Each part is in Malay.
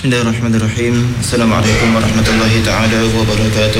Bismillahirrahmanirrahim. Assalamualaikum warahmatullahi ta'ala wabarakatuh.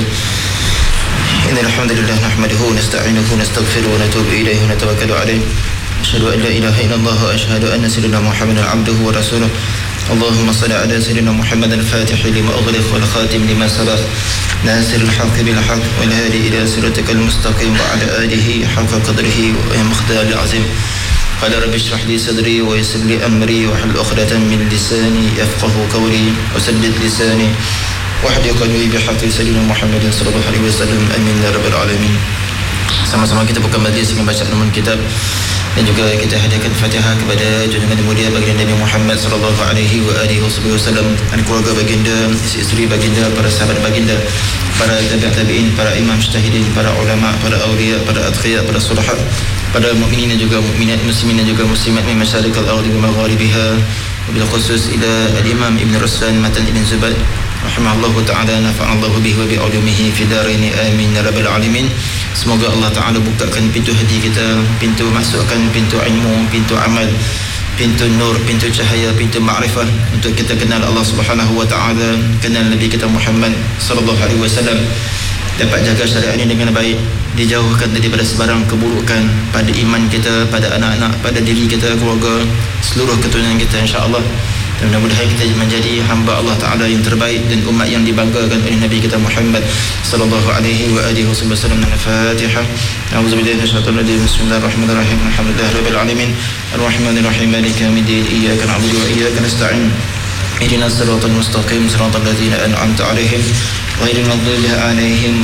Innal hamdalillah nahmaduhu wa nasta'inuhu wa nastaghfiruhu wa natubu ilayhi wa natawakkalu alayhi. Asyhadu an la ilaha illallah wa asyhadu anna sayyidina Muhammadan 'abduhu wa rasuluh. Allahumma shalli ala sayyidina Muhammadin al-fatih lima ughliq wal khatim lima sabaq. Nasiril haqqi bil haqq wal hadi ila siratikal mustaqim wa ala alihi haqqa qadrihi wa miqdaril azim. قال رب اشرح لي صدري ويسر لي أمري واحلل عقدة من لساني يفقهوا قولي وسدد لساني واهد قلبي بحق سيدنا محمد صلى الله عليه وسلم آمين يا رب العالمين. Sama-sama kita buka majlis dengan baca ulumul kitab dan juga kita hadiahkan Fatihah kepada junjungan mulia baginda Nabi Muhammad sallallahu alaihi wasallam, dan keluarga baginda, isteri baginda, para sahabat baginda, para tabi'in, para imam mujtahidin, para ulama, para awliya, para atqiya, para sulahat, pada mukminin dan juga mukminat, muslimin dan juga muslimat min masyariqil ardi wa magharibiha, wabil khusus ila al-imam Ibn Ruslan Matan Ibn Zubair rahimahullahu ta'ala, nafa'allahu bihi wa bi ulumihi fi darini amin ya rabbal alamin. Semoga Allah Ta'ala bukakan pintu hati kita, pintu masukkan pintu ilmu, pintu amal, pintu nur, pintu cahaya, pintu ma'rifah, untuk kita kenal Allah Subhanahu wa Ta'ala, kenal Nabi kita Muhammad sallallahu alaihi wasallam, dapat jaga syariat ini dengan baik, dijauhkan daripada sebarang keburukan pada iman kita, pada anak-anak, pada diri kita, keluarga, seluruh keturunan kita, insya-Allah. Dan mudah-mudahan kita menjadi hamba Allah Ta'ala yang terbaik dan umat yang dibanggakan oleh Nabi kita Muhammad sallallahu alaihi wasallam. Al-Fatihah. A'udzubillahi minasyaitonir rajim. Bismillahirrahmanirrahim. Alhamdulillahirabbil alamin. Arrahmanirrahim. Maliki yaumiddin. Iyyaka na'budu wa iyyaka nasta'in. Ihdinas siratal mustaqim, siratal ladzina an'amta 'alaihim ghairil maghdubi 'alaihim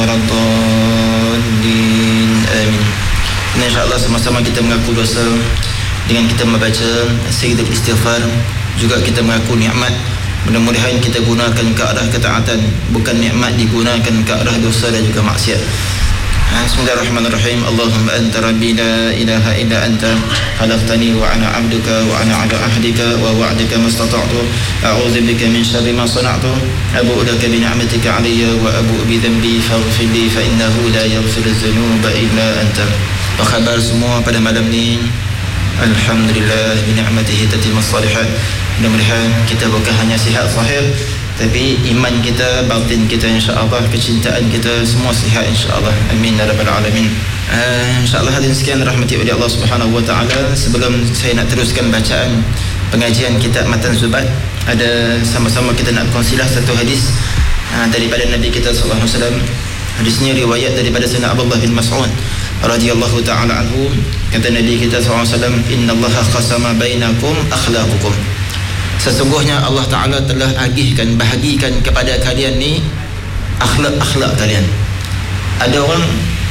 waladdallin. Amin. Dan insya-Allah sama-sama kita mengaku dosa dengan kita membaca sayyidul istighfar, juga kita mengaku nikmat. Mudah-mudahan kita gunakan ke arah ketaatan, bukan nikmat digunakan ke arah dosa dan juga maksiat. Bismillahirrahmanirrahim. Allahumma anta rabbi la ilaha illa anta khalaqtani wa ana 'abduka wa ana 'ala ahdika wa wa'dika mastata'tu a'udzu bika min syarri ma sana'tu abu'u laka bi ni'matika 'alayya wa abu'u bi dhanbi faghfir li fa innahu la yaghfiru dzunuba illa anta. Apa khabar semua pada malam ni? Alhamdulillah bi ni'matihi tatimmus shalihat. Mudah-mudahan kita bukan hanya sihat zahir, tapi iman kita, batin kita, insya-Allah, kecintaan kita semua sihat, insya-Allah. Amin ya rabbal alamin. Insya-Allah hadirin sekalian rahmati oleh Allah Subhanahu wa taala, sebelum saya nak teruskan bacaan pengajian kitab Matan Zubair, ada sama-sama kita nak kongsilah satu hadis daripada Nabi kita sallallahu alaihi wasallam. Hadisnya riwayat daripada Sayyidina Abdullah bin Mas'ud radhiyallahu ta'ala anhu. Kata Nabi kita sallallahu alaihi wasallam, innallaha qasama bainakum akhlaqukum. Sesungguhnya Allah Ta'ala telah agihkan, bahagikan kepada kalian ni akhlak-akhlak kalian. Ada orang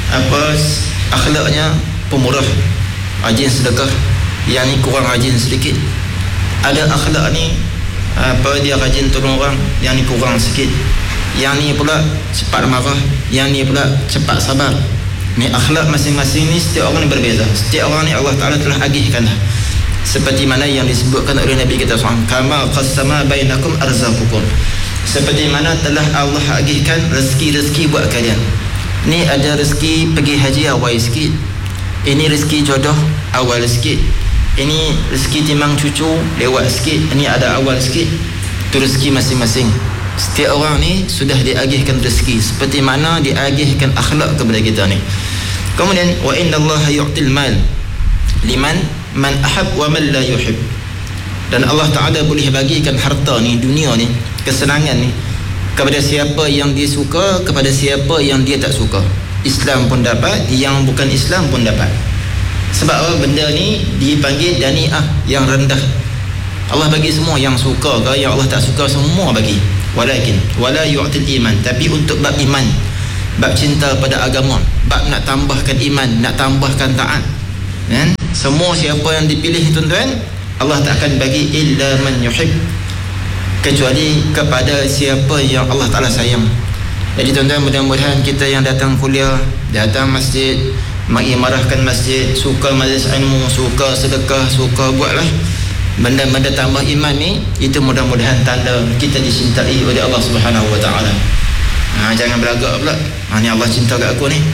akhlaknya pemurah, rajin sedekah, yang ni kurang rajin sedikit. Ada akhlak ni dia rajin tolong orang, yang ni kurang sikit. Yang ni pula cepat marah, yang ni pula cepat sabar. Ni akhlak masing-masing ni setiap orang ni berbeza. Setiap orang ni Allah Ta'ala telah agihkan, seperti mana yang disebutkan oleh Nabi kita SAW, kama qassama bainakum arzaqukum, seperti mana telah Allah agihkan rezeki-rezeki buat kalian. Ni ada rezeki pergi haji awal sikit, ini rezeki jodoh awal sikit, ini rezeki timang cucu lewat sikit, ini ada awal sikit. Itu rezeki masing-masing. Setiap orang ni sudah diagihkan rezeki seperti mana diagihkan akhlak kepada kita ni. Kemudian wa innallaha yu'til mal liman man ahab wa man la yuhib. Dan Allah Ta'ala boleh bagikan harta ni, dunia ni, kesenangan ni, kepada siapa yang dia suka, kepada siapa yang dia tak suka. Islam pun dapat, yang bukan Islam pun dapat. Sebab apa? Benda ni dipanggil dani'ah, yang rendah. Allah bagi semua, yang suka ke yang Allah tak suka semua bagi. Walakin wala yu'til iman, tapi untuk bab iman, bab cinta pada agama, bab nak tambahkan iman, nak tambahkan taat, kan? Semua siapa yang dipilih tuan-tuan, Allah tak akan bagi illa man yuhib, kecuali kepada siapa yang Allah Ta'ala sayang. Jadi tuan-tuan, mudah-mudahan kita yang datang kuliah, datang masjid, mari marahkan masjid, suka majlis ilmu, suka sedekah, suka buatlah benda-benda tambah iman ni, itu mudah-mudahan tanda kita dicintai oleh Allah Subhanahu wa Ta'ala. Jangan beragak pula, ni Allah cinta kat aku ni,